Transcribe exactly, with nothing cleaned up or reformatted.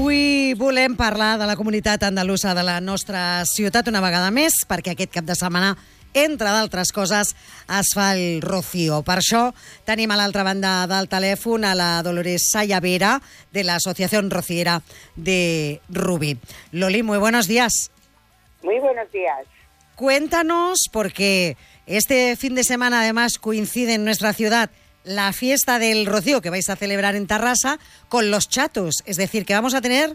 Avui volem parlar de la comunitat andalusa de la nostra ciutat una vegada més, perquè aquest cap de setmana, entre d'altres coses, es fa el Rocío. Per això tenim a l'altra banda del telèfon a la Dolores Sayavera, de la Asociación Rociera de Rubí. Loli, muy buenos días. Muy buenos días. Cuéntanos, porque este fin de semana además coincide en nuestra ciudad la fiesta del Rocío que vais a celebrar en Tarrasa con los chatos. Es decir, que vamos a tener